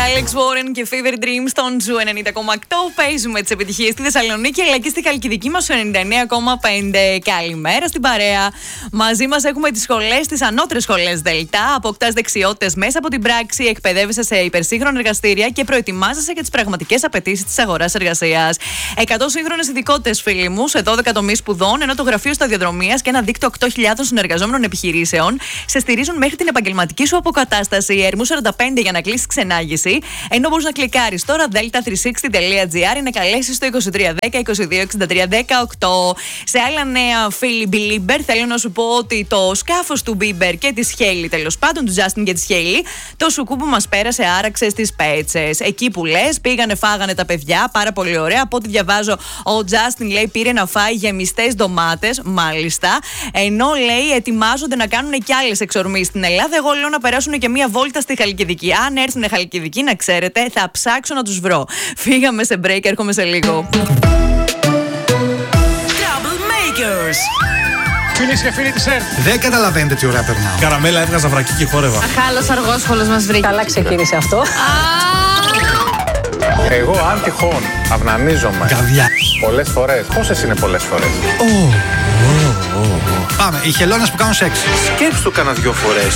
Alex Warren και Fever Dream στον Ζου 90,8. Παίζουμε τις επιτυχίες στη Θεσσαλονίκη αλλά και στη Χαλκιδική μας 99,5. Καλημέρα στην παρέα. Μαζί μας έχουμε τις σχολές, τις ανώτερες σχολές Δελτά. Αποκτάς δεξιότητες μέσα από την πράξη, εκπαιδεύεσαι σε υπερσύγχρονα εργαστήρια και προετοιμάζεσαι για τις πραγματικές απαιτήσεις της αγοράς εργασίας. 100 σύγχρονες ειδικότητες, φίλοι μου, σε 12 τομείς σπουδών, ενώ το Γραφείο Σταδιοδρομίας και ένα δίκτυο 8.000 συνεργαζόμενων επιχειρήσεων σε στηρίζουν μέχρι την επαγγελματική σου αποκατάσταση. Ερμού 45 για να κλείσει ξενάγηση. Ενώ μπορείς να κλικάρεις τώρα delta360.gr ή να καλέσεις το 2310 22 63 18. Σε άλλα νέα, φίλοι Belieber, θέλω να σου πω ότι το σκάφος του Bieber και της Hailey, τέλος πάντων, του Justin και της Hailey, το σουκού που μας πέρασε άραξε στις Πέτσες. Εκεί που λες, πήγανε, φάγανε τα παιδιά, πάρα πολύ ωραία. Από ό,τι διαβάζω, ο Justin λέει πήρε να φάει γεμιστές ντομάτες, μάλιστα. Ενώ λέει ετοιμάζονται να κάνουν και άλλες εξορμήσεις στην Ελλάδα. Εγώ λέω να περάσουν και μία βόλτα στη Χαλκιδική. Αν έρθουν Χαλκιδική, να ξέρετε, θα ψάξω να τους βρω. Φύγαμε σε break, έρχομαι σε λίγο. Φίλες και φίλοι της ΕΡΤ. Δεν καταλαβαίνετε τι ωραία περνάω. Καραμέλα, έβγαζα βρακί και χόρευα. Αχάλος αργόσχολος μας βρήκε. Καλά ξεκίνησε αυτό. Εγώ αν τυχόν αυνανίζομαι Καβιά. πολλές φορές. Πόσες είναι πολλές φορές? Πάμε, οι χελώνες που κάνουν σεξ. Σκέψου το κάνα 2 φορές.